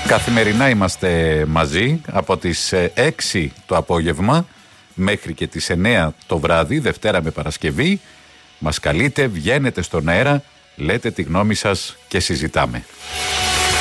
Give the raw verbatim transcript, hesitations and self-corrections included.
Καθημερινά είμαστε μαζί από τις έξι το απόγευμα μέχρι και τις εννέα το βράδυ, Δευτέρα με Παρασκευή. Μας καλείτε, βγαίνετε στον αέρα, λέτε τη γνώμη σας και συζητάμε.